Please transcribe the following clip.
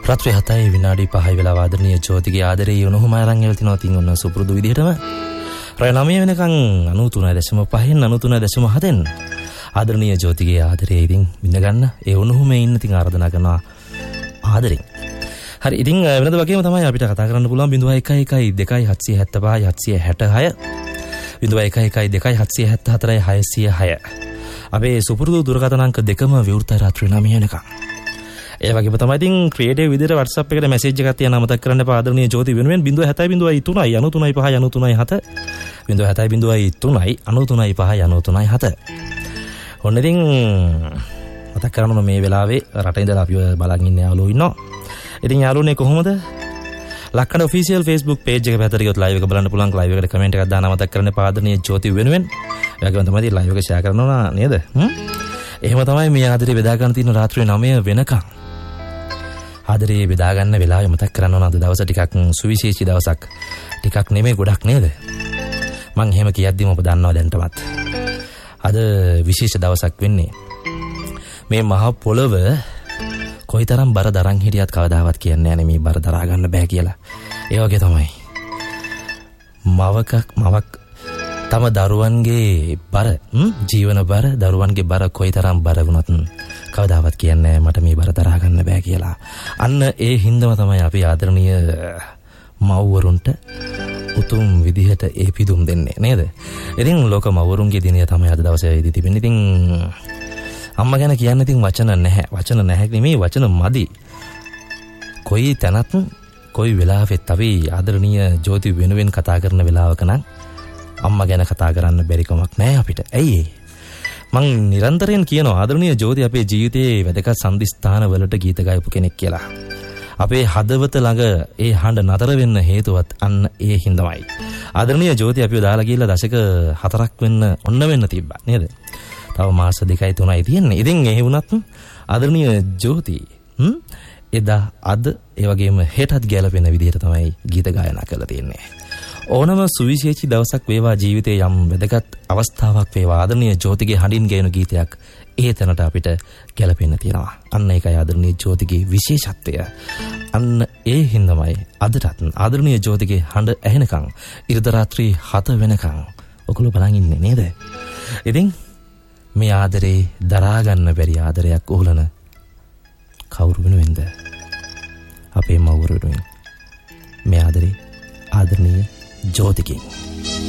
රාත්‍රී 7 විනාඩි 5 වෙලා ආදරණීය ජෝතිගේ ආදරේ යොනහුම අරන් එල් තිනවා තින් ඔන්න සුපුරුදු විදිහටම රය 9 වෙනකන් 93.5න් 93.7න් ආදරණීය ජෝතිගේ ආදරේ ඉතින් විඳ ගන්න ඒ ඔනහුම ඉන්න තින් ආරාධනා කරනවා ආදරෙන්. හරි ඉතින් වෙනද වගේම තමයි අපිට කතා කරන්න පුළුවන් 0112 776 666 අපේ සුපුරුදු දුරකථන අංක දෙකම විවෘත රාත්‍රී 9 වෙනකන්. ඒ වගේම තමයි ඉතින් ක්‍රියේටිව් විදිහට WhatsApp එකට මැසේජ් එකක් තියන්න අමතක කරන්න එපා ආදරණීය ජෝති වෙනුවෙන් 070399357 ඔන්න ඉතින් මතක් කරගන්න මේ වෙලාවේ රට ඉඳලා අපිව බලන් ඉන්න යාළුවෝ ඉන්නවා. ඉතින් යාළුවනේ කොහොමද? ලක්කඩ ඔෆිෂියල් Facebook page එක පැත්තට ගියොත් live එක බලන්න පුළුවන්. live එකට comment එකක් දාන්න අමතක කරන්න එපා ආදරණීය ජෝති වෙනුවෙන්. ඒ වගේම තමයි live එක share කරනවා නේද? එහෙම තමයි මේ ආදරේ බෙදා ගන්න තියෙන රාත්‍රියේ 9 වෙනකන්. ආදරේ බෙදා ගන්න වෙලාවෙ මතක් කරන්න ඕන අද දවස ටිකක් සුවිශේෂී දවසක්. ටිකක් නෙමෙයි ගොඩක් නේද? මං එහෙම කියද්දිම ඔබ දන්නවා දැන්ටමත්. අද විශේෂ දවසක් වෙන්නේ. මේ මහ පොළව කොයිතරම් බර දරන් හිටියත් කවදාවත් කියන්නේ නැහැ මේ බර දරා ගන්න බෑ කියලා. ඒ වගේ තමයි. මවක් තම දරුවන්ගේ බර ජීවන බර දරුවන්ගේ බර කොයිතරම් බර වුණත් කවදාවත් කියන්නේ මට මේ බර දරා ගන්න බෑ කියලා. අන්න ඒ හින්දම තමයි අපි ආදරණීය මව්වරුන්ට උතුම් විදිහට ඒ පිදුම් දෙන්නේ නේද? ඉතින් ලෝක මව්වරුන්ගේ දිනය තමයි අද දවසේ ඉදි තිබෙන්නේ. ඉතින් අම්මා ගැන කියන්න ඉතින් වචන නැහැ. වචන නැහැ නෙමෙයි වචන මදි. කොයි තැනත් කොයි වෙලාවෙත් අපි ආදරණීය ජෝති වෙනුවෙන් කතා කරන වෙලාවක නම් අම්මා ගැන කතා කරන්න බැරි කමක් නැහැ අපිට. ඇයි මං නිරන්තරයෙන් කියනවා ආදරණීය ජෝති අපේ ජීවිතයේ වැදගත් සම්දිස්ථාන වලට ගීත ගායපු කෙනෙක් කියලා. අපේ හදවත ළඟ ඒ හඬ නතර වෙන්න හේතුවත් අන්න ඒ හින්දාමයි. ආදරණීය ජෝති අපිව දාලා ගිහලා දශක 4ක් වෙන්න තිබ්බා නේද? තව මාස 2යි 3යි තියෙන්නේ. ඉතින් ඒ වුණත් ආදරණීය ජෝති එදා අද ඒ වගේම හෙටත් ගැලපෙන විදිහට තමයි ගීත ගායනා කරලා තියෙන්නේ. ඕනම සුවිශේෂී දවසක් වේවා ජීවිතේ යම් වැදගත් අවස්ථාවක් වේවා ආදරණීය ජෝතිගේ හඬින් ගයන ගීතයක් ඒ තැනට අපිට ගැලපෙන්න තියෙනවා. අන්න ඒකයි ආදරණීය ජෝතිගේ විශේෂත්වය. අන්න ඒ හින්දාමයි අදටත් ආදරණීය ජෝතිගේ හඬ ඇහෙනකන් ඉරිද රාත්‍රී 7 වෙනකන් ඔයගොල්ලෝ බලන් ඉන්නේ නේද? ඉතින් මේ ආදරේ දරා ගන්න බැරි ආදරයක් උහුලන කවුරු වෙනුවෙන්ද? අපේ මව්වරු වෙනුවෙන්. මේ ආදරේ ආදරණීය ජෝතිගේ